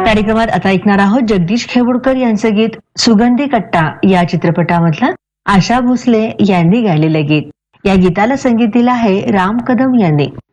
कार्यक्रमात आता ऐकणार आहोत जगदीश खेवडकर यांचं गीत सुगंधी कट्टा या चित्रपटामधलं आशा भोसले यांनी गायलेलं गीत. या गीताला संगीत दिलं आहे राम कदम यांनी.